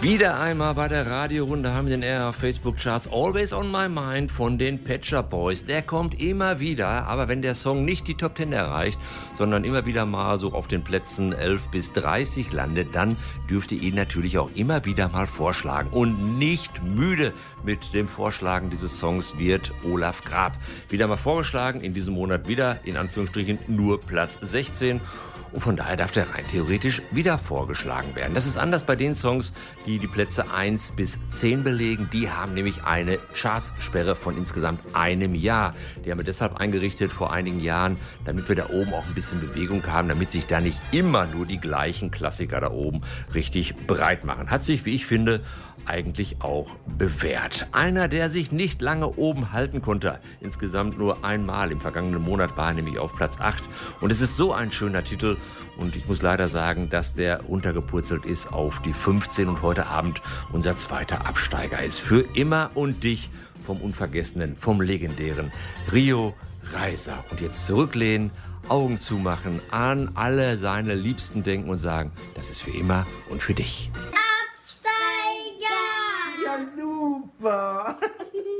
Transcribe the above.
Wieder einmal bei der Radiorunde haben wir den RR Facebook Charts Always on My Mind von den Pet Shop Boys. Der kommt immer wieder, aber wenn der Song nicht die Top 10 erreicht, sondern immer wieder mal so auf den Plätzen 11 bis 30 landet, dann dürft ihr ihn natürlich auch immer wieder mal vorschlagen. Und nicht müde mit dem Vorschlagen dieses Songs wird Olaf Grab. Wieder mal vorgeschlagen, in diesem Monat wieder, in Anführungsstrichen, nur Platz 16. Und von daher darf der rein theoretisch wieder vorgeschlagen werden. Das ist anders bei den Songs, die die Plätze 1 bis 10 belegen. Die haben nämlich eine Chartssperre von insgesamt einem Jahr. Die haben wir deshalb eingerichtet vor einigen Jahren, damit wir da oben auch ein bisschen Bewegung haben, damit sich da nicht immer nur die gleichen Klassiker da oben richtig breit machen. Hat sich, wie ich finde, eigentlich auch bewährt. Einer, der sich nicht lange oben halten konnte, insgesamt nur einmal im vergangenen Monat, war nämlich auf Platz 8. Und es ist so ein schöner Titel und ich muss leider sagen, dass der runtergepurzelt ist auf die 15 und heute Abend unser zweiter Absteiger ist. Für immer und dich vom unvergessenen, vom legendären Rio Reiser. Und jetzt zurücklehnen, Augen zumachen, an alle seine Liebsten denken und sagen, das ist für immer und für dich. Ja, super.